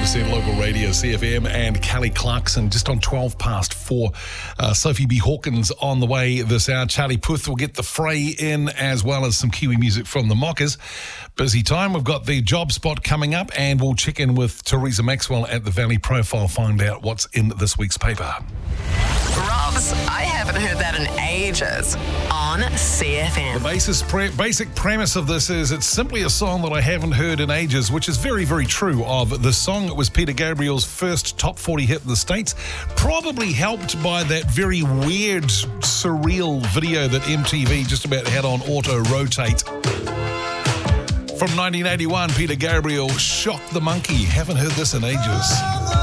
100% local radio, CFM, and Kelly Clarkson just on 12 past 4. Sophie B. Hawkins on the way this hour. Charlie Puth will get the fray in, as well as some Kiwi music from the Mockers. Busy time. We've got the job spot coming up, and we'll check in with Teresa Maxwell at the Valley Profile, find out what's in this week's paper. Robs, I haven't heard that in ages on CFM. The basic premise of this is it's simply a song that I haven't heard in ages, which is very, very true of the song. It was Peter Gabriel's first top 40 hit in the States, probably helped by that very weird, surreal video that MTV just about had on auto-rotate. From 1981, Peter Gabriel, Shock the Monkey. Haven't heard this in ages.